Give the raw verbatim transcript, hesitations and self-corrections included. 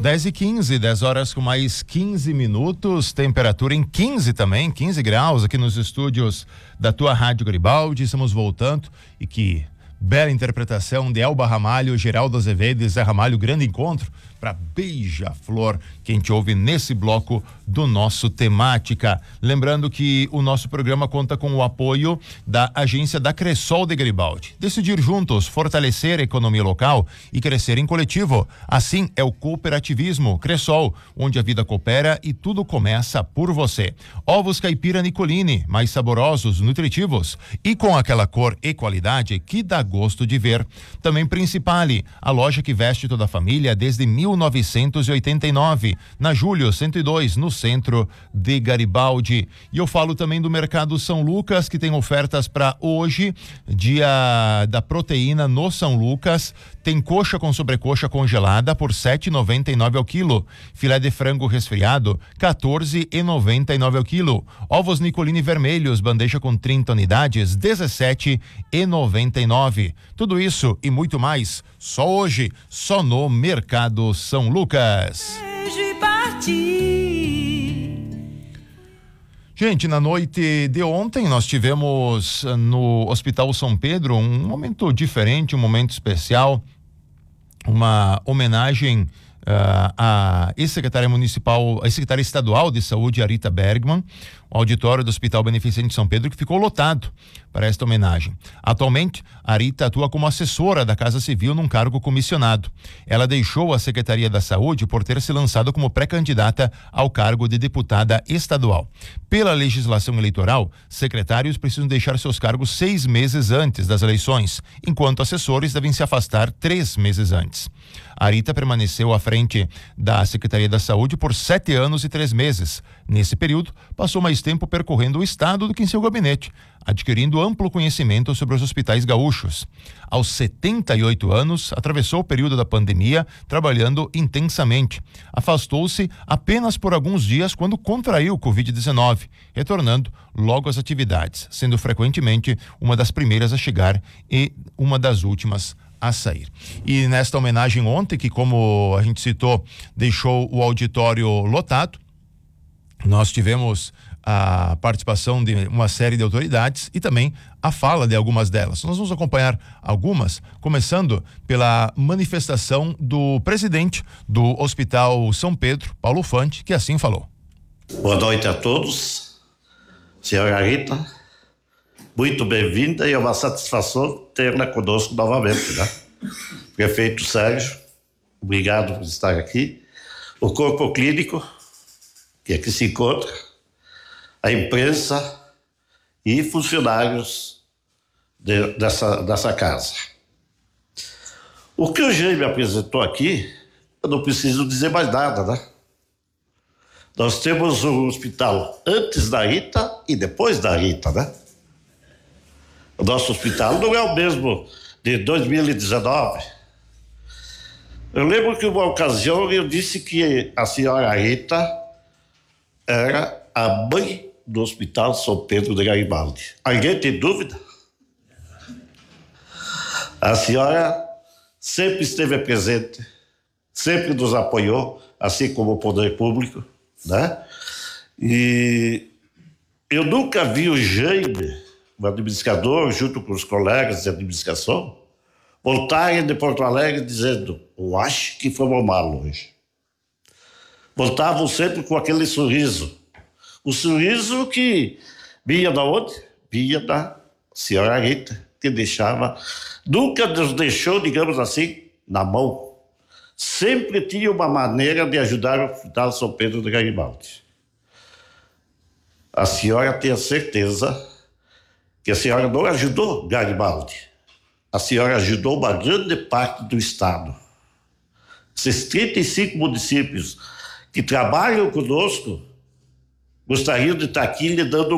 dez e quinze, dez horas com mais quinze minutos, temperatura em quinze também, quinze graus aqui nos estúdios da tua Rádio Garibaldi. Estamos voltando e que bela interpretação de Elba Ramalho, Geraldo Azevedo e Zé Ramalho, grande encontro para Beija-Flor, que a gente ouve nesse bloco do nosso Temática. Lembrando que o nosso programa conta com o apoio da agência da Cressol de Garibaldi. Decidir juntos, fortalecer a economia local e crescer em coletivo. Assim é o cooperativismo Cressol, onde a vida coopera e tudo começa por você. Ovos caipira Nicolini, mais saborosos, nutritivos e com aquela cor e qualidade que dá gosto de ver. Também Principale, a loja que veste toda a família desde mil novecentos e oitenta e nove, na Júlio cento e dois, no centro de Garibaldi. E eu falo também do Mercado São Lucas, que tem ofertas para hoje, dia da proteína no São Lucas. Tem coxa com sobrecoxa congelada por sete e noventa e nove ao quilo. Filé de frango resfriado, quatorze e noventa e nove ao quilo. Ovos Nicolini vermelhos, bandeja com trinta unidades, dezessete e noventa e nove. Tudo isso e muito mais, só hoje, só no Mercado São Lucas. Gente, na noite de ontem nós tivemos no Hospital São Pedro um momento diferente, um momento especial, uma homenagem Uh, a ex-secretária municipal, a ex-secretária estadual de saúde, Arita Bergman, o auditório do Hospital Beneficente de São Pedro, que ficou lotado para esta homenagem. Atualmente, a Arita atua como assessora da Casa Civil num cargo comissionado. Ela deixou a Secretaria da Saúde por ter se lançado como pré-candidata ao cargo de deputada estadual. Pela legislação eleitoral, secretários precisam deixar seus cargos seis meses antes das eleições, enquanto assessores devem se afastar três meses antes. A Arita permaneceu à frente da Secretaria da Saúde por sete anos e três meses. Nesse período, passou mais tempo percorrendo o estado do que em seu gabinete, adquirindo amplo conhecimento sobre os hospitais gaúchos. Aos setenta e oito anos, atravessou o período da pandemia trabalhando intensamente. Afastou-se apenas por alguns dias quando contraiu o covid dezenove, retornando logo às atividades, sendo frequentemente uma das primeiras a chegar e uma das últimas a sair. E nesta homenagem ontem, que como a gente citou, deixou o auditório lotado, nós tivemos a participação de uma série de autoridades e também a fala de algumas delas. Nós vamos acompanhar algumas, começando pela manifestação do presidente do Hospital São Pedro, Paulo Fante, que assim falou. Boa noite a todos. Senhora Rita, muito bem-vinda e é uma satisfação tê-la conosco novamente, né? Prefeito Sérgio, obrigado por estar aqui. O corpo clínico, que aqui se encontra, a imprensa e funcionários de, dessa, dessa casa. O que o G me apresentou aqui, eu não preciso dizer mais nada, né? Nós temos o hospital antes da Rita e depois da Rita, né? O nosso hospital não é o mesmo de dois mil e dezenove. Eu lembro que uma ocasião eu disse que a senhora Rita era a mãe do Hospital São Pedro de Garibaldi. Alguém tem dúvida? A senhora sempre esteve presente, sempre nos apoiou, assim como o poder público, né? E eu nunca vi o Jaime, o administrador, junto com os colegas de administração, voltarem de Porto Alegre dizendo: eu acho que fomos mal hoje. Voltavam sempre com aquele sorriso. O sorriso que vinha da onde? Vinha da senhora Rita, que deixava, nunca nos deixou, digamos assim, na mão. Sempre tinha uma maneira de ajudar o Hospital São Pedro de Garibaldi. A senhora tem a certeza que a senhora não ajudou Garibaldi. A senhora ajudou uma grande parte do estado. Esses trinta e cinco municípios que trabalham conosco gostariam de estar aqui lhe dando